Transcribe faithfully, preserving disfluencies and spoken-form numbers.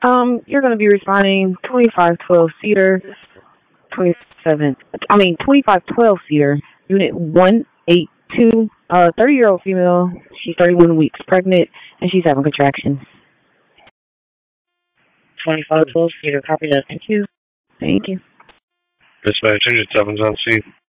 Um, you're going to be responding twenty-five twelve Cedar, twenty-seven, I mean twenty-five twelve Cedar, unit one eighty-two, uh, thirty-year-old female. She's thirty-one weeks pregnant, and she's having contractions. twenty-five twelve Cedar, copy that. Thank you. Thank you. Dispatch, unit seven's on scene.